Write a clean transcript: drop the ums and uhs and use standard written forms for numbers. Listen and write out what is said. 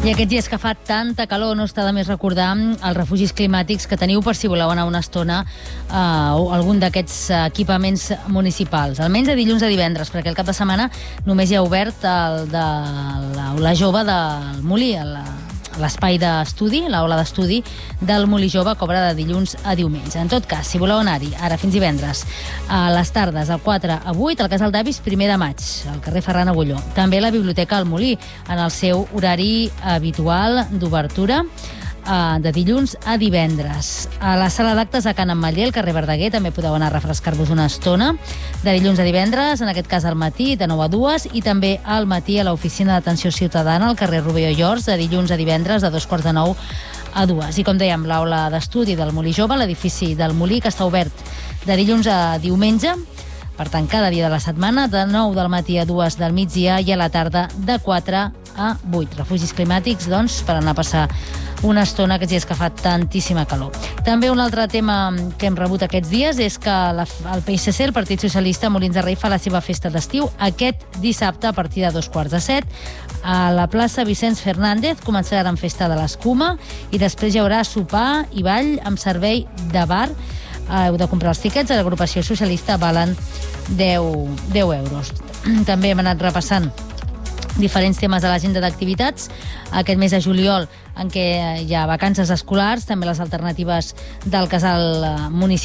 I aquests dies que fa tanta calor no està de més recordar els refugis climàtics que teniu per si voleu anar una estona a algun d'aquests equipaments municipals. Almenys de dilluns a divendres, perquè el cap de setmana només hi ha obert el de l'Aula Jove del Molí, l'espai d'estudi, l'aula d'estudi del Molí Jove, que obre de dilluns a diumenge. En tot cas, si voleu anar-hi, ara fins divendres, a les tardes, al 4 a 8, al Casal d'Avis, 1 de maig, al carrer Ferran Agulló. També a la Biblioteca al Molí, en el seu horari habitual d'obertura, de dilluns a divendres. A la sala d'actes a Can Ametller, al carrer Verdaguer, també podeu anar a refrescar-vos una estona, de dilluns a divendres, en aquest cas al matí, de 9 a 2, i també al matí a l'oficina d'atenció ciutadana, al carrer Rovelló i Horts, de dilluns a divendres, de 2:45 a 2. I com dèiem, l'aula d'estudi del Molí Jove, l'edifici del Molí, que està obert de dilluns a diumenge, per tant, cada dia de la setmana, de 9 del matí a 2 del migdia i a la tarda de 4 a 8. Refugis climàtics, doncs, per anar a passar una estona aquests dies que fa tantíssima calor. També un altre tema que hem rebut aquests dies és que el PSC, el Partit Socialista Molins de Rei, fa la seva festa d'estiu aquest dissabte a partir de 6:45 a la plaça Vicenç Fernández. Començarà amb festa de l'escuma i després hi haurà sopar i ball amb servei de bar. Heu de comprar els tiquets, a l'agrupació socialista valen 10 euros. També hem anat repassant diferents temes de l'agenda d'activitats. Aquest mes de juliol, en què hi ha vacances escolars, també les alternatives del casal municipal